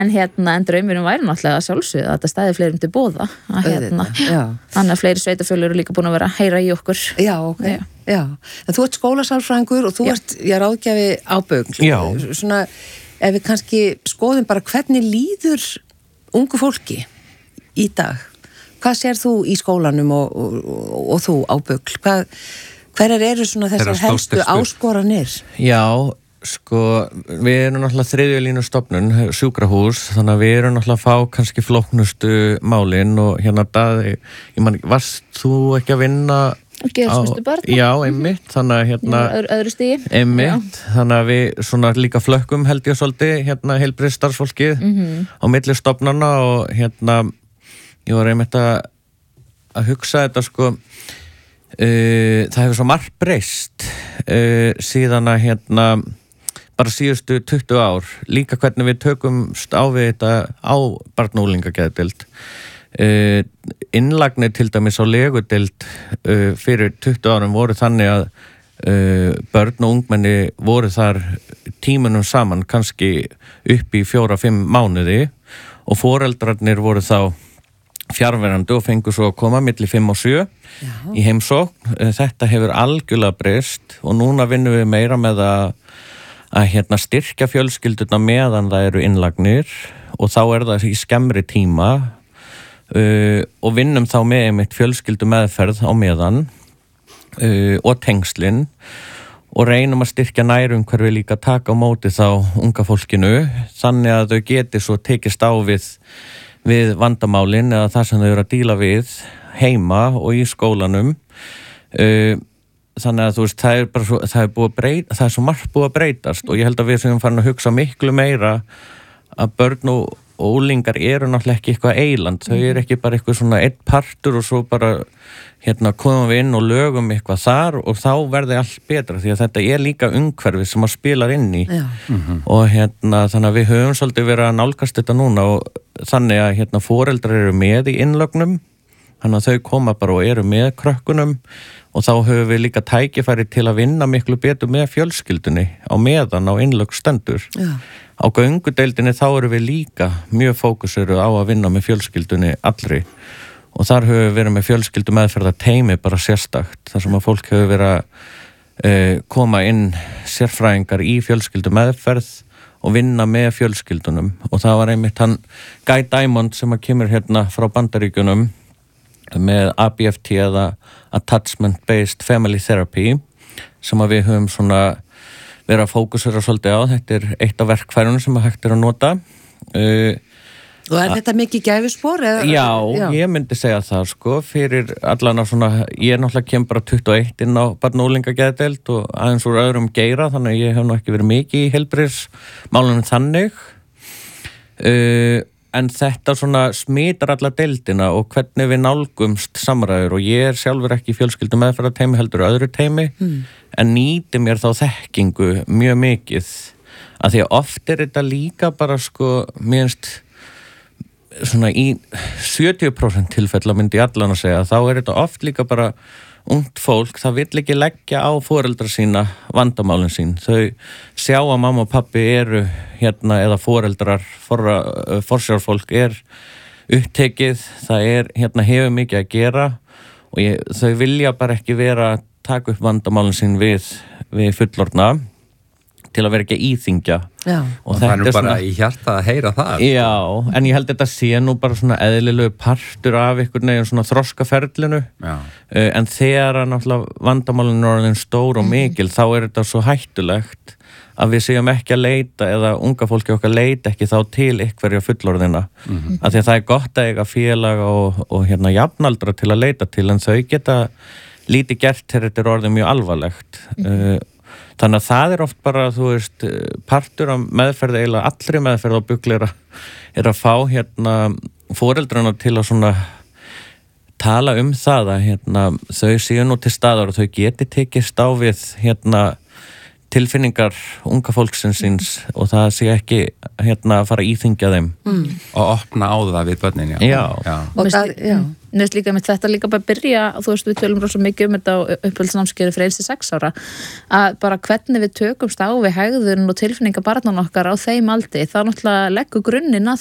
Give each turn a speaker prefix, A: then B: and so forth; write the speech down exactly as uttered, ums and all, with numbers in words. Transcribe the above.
A: en hérna, en draumurinn væri náttúrulega að sjálfsögðu að þetta stæði fleirum til boða að hérna, þannig að fleiri sveitafélög eru líka búin að vera að heyra í okkur.
B: Já, ok, já, já. En þú ert skólasálfræðingur og þú já. ert, já, ráðgjafi á Bögl.
C: Já.
B: Svona, ef við kannski skoðum bara hvernig líður ungu fólki í dag? Hvað sér þú í skólanum og, og, og, og þú á Bögl? Hvað, hverjar eru svona þessar helstu áskoranir?
C: Já, sko, við erum náttúrulega þriðju línu stofnun, sjúkrahús, þannig að við erum náttúrulega að fá kannski flóknustu málin og hérna Daði, ég man, varst þú ekki að vinna
A: Geðsmistu barna?
C: Já, einmitt, þannig að hérna
A: öðru, öðru stigi.
C: Einmitt, já. Þannig að við svona líka flökkum held ég svolítið, hérna heilbrigðisstarfsfólkið mm -hmm. á milli stofnana og hérna ég var einmitt að, að hugsa þetta sko, uh, það hefur svo margt breyst uh, síðan að hérna, bara síðustu tuttugu ár, líka hvernig við tökumst á við þetta á barna- og unglingageðdeild. Uh, innlagnir til dæmis á legudeild uh, fyrir tuttugu árum voru þannig að uh, börn og ungmenni voru þar tímunum saman, kannski upp í fjóra, fimm mánuði og foreldrarnir voru þá fjarverandi og fengu svo að koma milli fimm og sjö Já. í heimsókn. Þetta hefur algjörlega breyst og núna vinnum við meira með að, að hérna, styrkja fjölskylduna meðan það eru innlagnir og þá er það í skemmri tíma uh, og vinnum þá með einmitt fjölskyldu meðferð á meðan uh, og tengslin og reynum að styrkja nærumhverfi líka taka á móti þá unga fólkinu þannig að þau geti svo tekist á við við vandamálin eða það sem þau eru að díla við heima og í skólanum uh, þannig að þú veist það er bara svo, það er búið að breyta það er svo margt búið að breytast og ég held að við sem farin að hugsa miklu meira að börn og unglingar eru náttúrulega ekki eitthvað eyland, þau eru ekki bara eitthvað svona einn partur og svo bara hérna komum við inn og lögum eitthvað þar og þá verði allt betra því að þetta er líka umhverfi sem að spilar inn í mm-hmm. og hérna þannig að við höfum svolítið verið að nálgast þetta núna og þannig að hérna foreldrar eru með í innlögnum þannig að þau koma bara og eru með krökkunum og þá höfum við líka tækifæri til að vinna miklu betur með fjölskyldunni á meðan á innlögn stendur Já. Á göngudeildinni þá eru við líka mjög fókuseru á að vinna með fjölskyldunni allri og þar höfum við verið með fjölskyldu meðferða teimi bara sérstakt þar sem að fólk hefur verið að uh, koma inn sérfræðingar í fjölskyldu meðferð og vinna með fjölskyldunum og það var einmitt hann Guy Diamond sem að kemur hérna frá Bandaríkjunum með A B F T eða Attachment Based Family Therapy sem að við höfum svona verið að fókusera svolítið á, þetta er eitt af verkfærunum sem að hægt er að nota uh,
B: Og er þetta mikið gæfuspor? Eða?
C: Já, já, ég myndi segja það sko, fyrir allan á svona, ég er náttúrulega kem bara tuttugu og eitt inn á barna- og unglingageðdeild og aðeins úr öðrum geira, þannig að ég hef nú ekki verið mikið í heilbrigðismálunum þannig. Uh, en þetta svona smitar alla deildina og hvernig við nálgumst samræður og ég er sjálfur ekki í fjölskyldu meðferðarteimi heldur öðru teimi, mm. en nýti mér þá þekkingu mjög mikið, að því að oft er þetta líka bara sko, mér finnst svona í sjötíu prósent tilfella myndi ég allan að segja, þá er þetta oft líka bara ungt fólk, það vill ekki leggja á foreldra sína vandamálin sín, þau sjá að mamma og pappi eru hérna eða foreldrar, forsjárfólk er upptekið, það er hérna hefur mikið að gera og ég, þau vilja bara ekki vera að taka upp vandamálin sín við, við fullorðna til að vera ekki að íþyngja
D: og, og það er nú bara svona, í hjarta að heyra það
C: já, en ég held þetta sé nú bara svona eðlilegu partur af ykkur neginn svona þroskaferlinu uh, en þegar að náttúrulega vandamálinu er orðin stór og mikil mm. þá er þetta svo hættulegt að við séum ekki að leita eða unga fólki okkar leita ekki þá til ykkurja fullorðina mm-hmm. af því að það er gott að eiga félaga og, og hérna jafnaldra til að leita til en þau geta lítið gert þegar þetta er orðið mjög alvarlegt mm-hmm. uh, Þannig að það er oft bara, þú veist, partur af meðferð, eiginlega allri meðferð á Bugl er, er að fá hérna foreldrana til að svona tala um það að hérna, þau séu nú til staðar og þau geti tekist á við hérna tilfinningar unga fólksins síns og það sé ekki hérna að fara að íþyngja þeim.
D: Mm. Og opna á það við börnin, já.
C: Já.
B: já. Og það, já.
A: Mér finnst líka með þetta líka bara byrja, þú veist, við tölum rosa mikið um þetta á uppeldisnámskeiði fyrir eins til sex ára, að bara hvernig við tökumst á við hegðun og tilfinningar barnanna okkar á þeim aldri, það náttúrulega leggur grunninn að